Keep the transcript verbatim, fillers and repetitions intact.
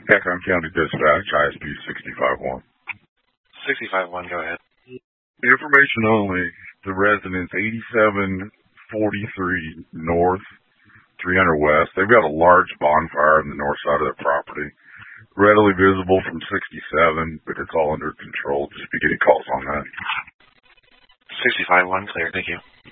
Yukon County Dispatch, I S P sixty-five one. sixty-five one, go ahead. Information only. The residence eighty-seven forty-three North, three hundred West. They've got a large bonfire on the north side of their property. Readily visible from sixty-seven, but it's all under control. Just be getting calls on that. sixty-five one, clear. Thank you.